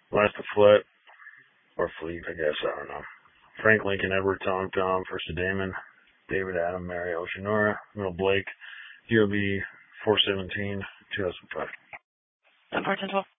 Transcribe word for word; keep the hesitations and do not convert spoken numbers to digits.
Last to Fleet, or Fleet, I guess, I don't know. Frank Lincoln, Edward Tom Tom, First to Damon, David Adam, Mary Oceanora, Middle Blake, U O B four seventeen, two thousand five. ten four, ten twelve.